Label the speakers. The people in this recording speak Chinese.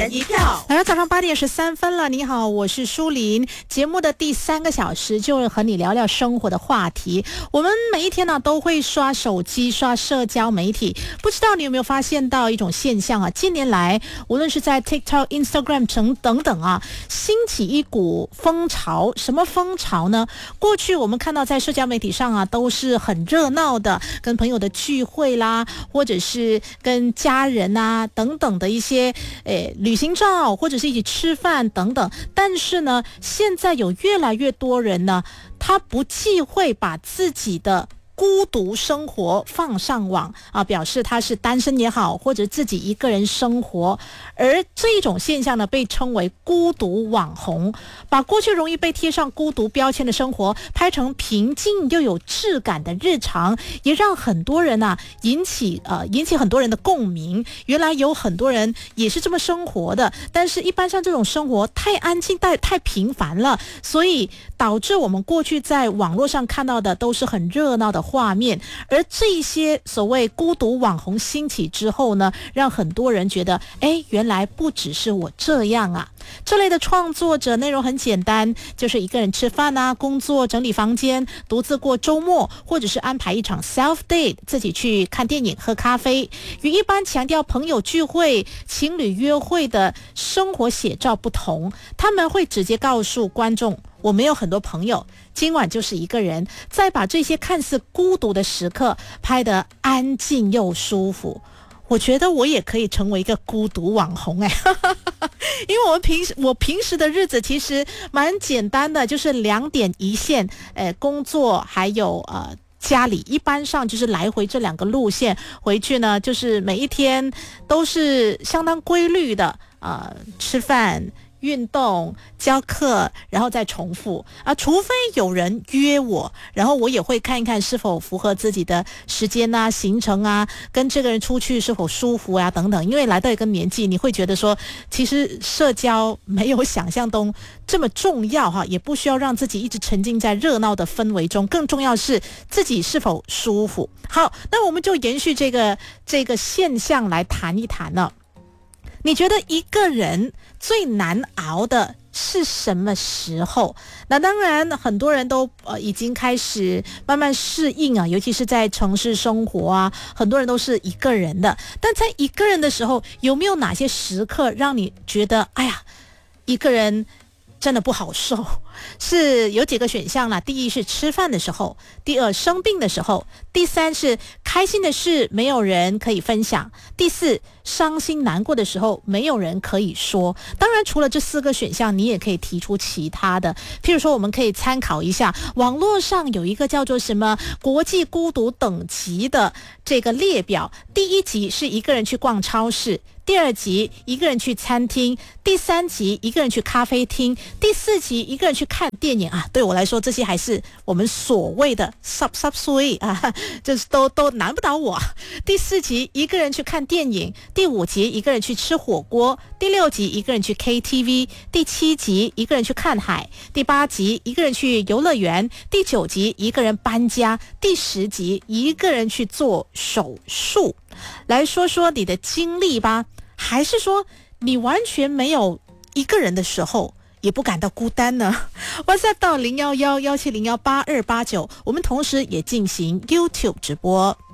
Speaker 1: 人一票。
Speaker 2: 来到早上8:13了，你好，我是舒琳。节目的第3个小时就是和你聊聊生活的话题。我们每一天呢都会刷手机、刷社交媒体，不知道你有没有发现到一种现象啊？近年来，无论是在 TikTok、Instagram 等等啊，兴起一股风潮。什么风潮呢？过去我们看到在社交媒体上啊，都是很热闹的，跟朋友的聚会啦，或者是跟家人啊等等的一些旅行照，或者是一起吃饭等等。但是呢，现在有越来越多人呢，他不忌讳把自己的孤独生活放上网啊，表示他是单身也好，或者自己一个人生活。而这一种现象呢，被称为孤独网红，把过去容易被贴上孤独标签的生活拍成平静又有质感的日常，也让很多人啊引起很多人的共鸣。原来有很多人也是这么生活的，但是一般上这种生活太安静、太平凡了，所以导致我们过去在网络上看到的都是很热闹的画面。而这一些所谓孤独网红兴起之后呢，让很多人觉得原来不只是我这样啊。这类的创作者内容很简单，就是一个人吃饭啊，工作、整理房间，独自过周末，或者是安排一场 self date， 自己去看电影、喝咖啡。与一般强调朋友聚会、情侣约会的生活写照不同，他们会直接告诉观众，我没有很多朋友，今晚就是一个人，再把这些看似孤独的时刻拍得安静又舒服。我觉得我也可以成为一个孤独网红因为我平时的日子其实蛮简单的，就是2点一线，工作还有家里，一般上就是来回这2个路线，回去呢就是每一天都是相当规律的吃饭、运动、教课，然后再重复除非有人约我，然后我也会看一看是否符合自己的时间啊、行程啊，跟这个人出去是否舒服啊等等。因为来到一个年纪，你会觉得说，其实社交没有想象中这么重要也不需要让自己一直沉浸在热闹的氛围中，更重要是自己是否舒服。好，那我们就延续这个现象来谈一谈了。你觉得一个人最难熬的是什么时候？那当然很多人都已经开始慢慢适应尤其是在城市生活很多人都是一个人的。但在一个人的时候，有没有哪些时刻让你觉得一个人真的不好受？是有几个选项啦。第一是吃饭的时候，第二生病的时候，第三是开心的事没有人可以分享，第四伤心难过的时候没有人可以说。当然除了这4个选项，你也可以提出其他的，譬如说我们可以参考一下网络上有一个叫做什么国际孤独等级的这个列表。第1级是一个人去逛超市，第2级一个人去餐厅，第3级一个人去咖啡厅，第4级一个人去看电影对我来说这些还是我们所谓的 sub-sweet 就是都难不倒我。第4级一个人去看电影，第5级一个人去吃火锅，第6级一个人去 KTV， 第7级一个人去看海，第8级一个人去游乐园，第9级一个人搬家，第10级一个人去做手术。来说说你的经历吧，还是说你完全没有一个人的时候也不感到孤单呢？WhatsApp 到011-1701-8289，我们同时也进行 YouTube 直播。